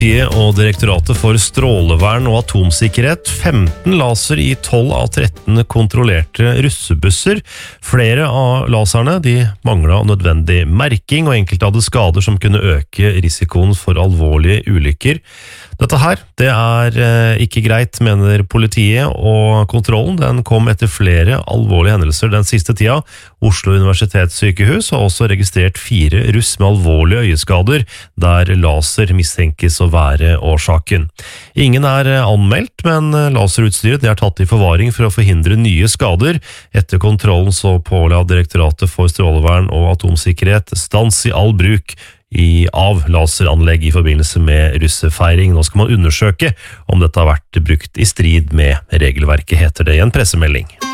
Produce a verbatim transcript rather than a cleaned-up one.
Og Direktoratet for strålevern og atomsikkerhet, femten laser i tolv av tretten kontrollerte russebusser. Flere av laserne de manglet nødvendig merking, og enkelte hadde skader som kunne øke risikoen for alvorlige ulykker. Dette her, det er ikke greit, mener politiet, og kontrollen den kom etter flere alvorlige hendelser den siste tida. Oslo universitetssykehus har også registrert fire russ med alvorlige øyeskader, der laser mistenkes å være årsaken. Ingen er anmeldt, men laserutstyret det er tatt i forvaring for å forhindre nye skader. Etter kontrollen så påla Direktoratet for strålevern og atomsikkerhet stans i all bruk i av laseranlegg i forbindelse med russefeiring. Nå skal man undersøke om dette har vært brukt i strid med regelverket, heter det i en pressemelding.